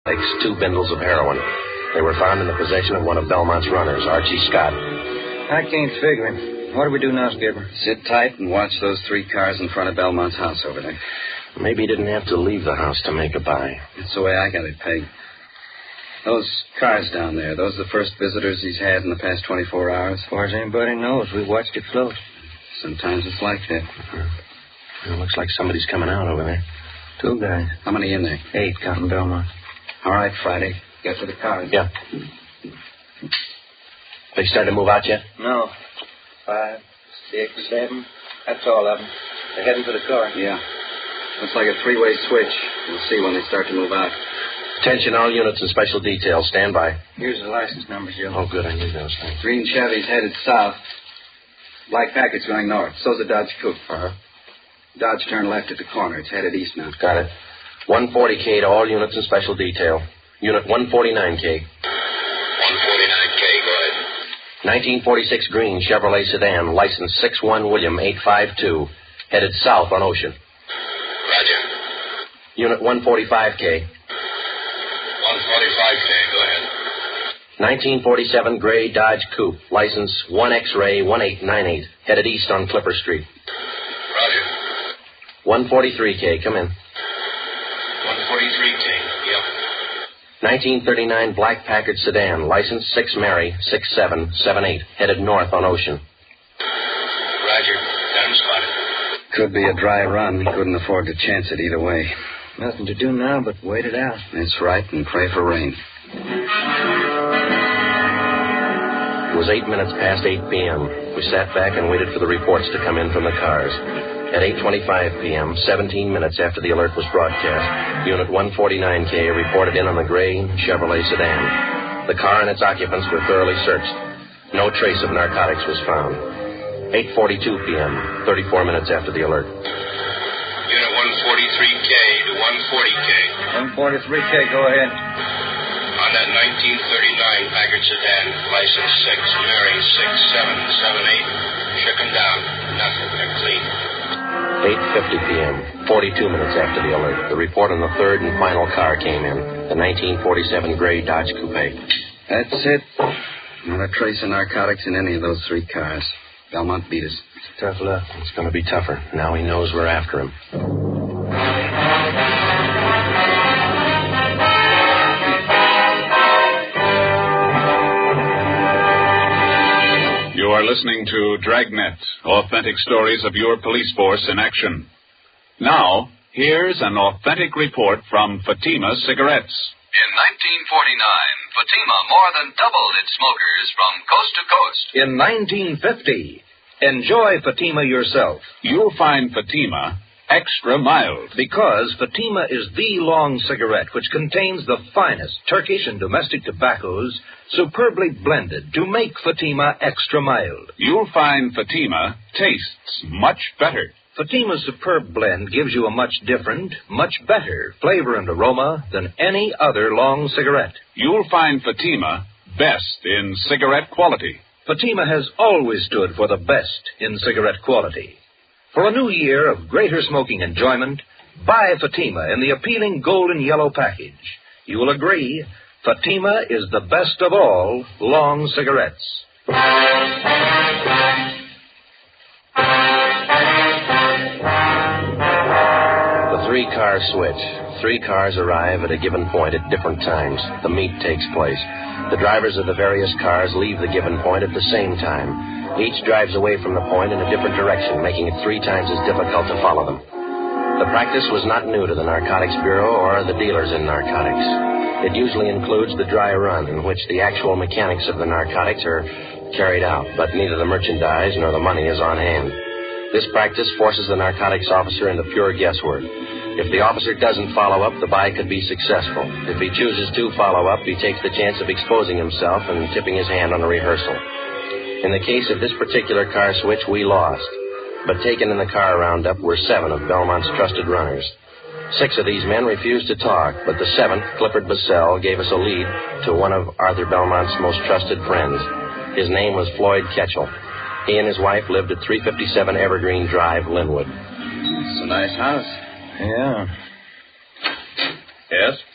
narcotics, 2 bundles of heroin. They were found in the possession of one of Belmont's runners, Archie Scott. I can't figure it. What do we do now, Skipper? Sit tight and watch those 3 cars in front of Belmont's house over there. Maybe he didn't have to leave the house to make a buy. That's the way I got it pegged. Those cars down there, those are the first visitors he's had in the past 24 hours? As far as anybody knows, we watched it close. Sometimes it's like that. It looks like somebody's coming out over there. 2 guys. How many in there? 8, counting Belmont. All right, Friday. Get to the cars. Yeah. They started to move out yet? No. 5, 6, 7. That's all of them. They're heading for the car. Yeah. Looks like a 3-way switch. We'll see when they start to move out. Attention, all units and special details. Stand by. Here's the license numbers, Joe. Oh, good. I need those things. Green Chevy's headed south. Black Packard's going north. So's a Dodge Coupe. Uh-huh. Dodge turned left at the corner. It's headed east now. Got it. 140K to all units and special detail. Unit 149K. 149K, go ahead. 1946 green Chevrolet sedan, license 61 William 852, headed south on Ocean. Roger. Unit 145K. 145K, go ahead. 1947 gray Dodge Coupe, license 1 X-ray 1898, headed east on Clipper Street. Roger. 143K, come in. 143K, yep. 1939 black Packard sedan, license 6 Mary 6778, headed north on Ocean. Roger. Got him spotted. Could be a dry run. He couldn't afford to chance it either way. Nothing to do now but wait it out. That's right, and pray for rain. It was 8 minutes past 8 p.m. We sat back and waited for the reports to come in from the cars. At 8:25 p.m., 17 minutes after the alert was broadcast, Unit 149K reported in on the gray Chevrolet sedan. The car and its occupants were thoroughly searched. No trace of narcotics was found. 8:42 p.m., 34 minutes after the alert. Unit 143K to 140K. 143K, go ahead. On that 1939 Packard sedan, license 6 Mary 6778. Shook him down. Nothing. They're clean. 8:50 p.m., 42 minutes after the alert, the report on the third and final car came in, the 1947 gray Dodge Coupe. That's it. Not a trace of narcotics in any of those 3 cars. Belmont beat us. Tough luck. It's going to be tougher. Now he knows we're after him. You are listening to Dragnet, authentic stories of your police force in action. Now, here's an authentic report from Fatima Cigarettes. In 1949, Fatima more than doubled its smokers from coast to coast. In 1950, enjoy Fatima yourself. You'll find Fatima extra mild. Because Fatima is the long cigarette which contains the finest Turkish and domestic tobaccos superbly blended to make Fatima extra mild. You'll find Fatima tastes much better. Fatima's superb blend gives you a much different, much better flavor and aroma than any other long cigarette. You'll find Fatima best in cigarette quality. Fatima has always stood for the best in cigarette quality. For a new year of greater smoking enjoyment, buy Fatima in the appealing golden yellow package. You will agree, Fatima is the best of all long cigarettes. The 3-car switch. 3 cars arrive at a given point at different times. The meet takes place. The drivers of the various cars leave the given point at the same time. Each drives away from the point in a different direction, making it 3 times as difficult to follow them. The practice was not new to the Narcotics Bureau or the dealers in narcotics. It usually includes the dry run, in which the actual mechanics of the narcotics are carried out, but neither the merchandise nor the money is on hand. This practice forces the narcotics officer into pure guesswork. If the officer doesn't follow up, the buy could be successful. If he chooses to follow up, he takes the chance of exposing himself and tipping his hand on a rehearsal. In the case of this particular car switch, we lost. But taken in the car roundup were 7 of Belmont's trusted runners. 6 of these men refused to talk, but the 7th, Clifford Bassell, gave us a lead to one of Arthur Belmont's most trusted friends. His name was Floyd Ketchel. He and his wife lived at 357 Evergreen Drive, Linwood. It's a nice house. Yeah. Yes?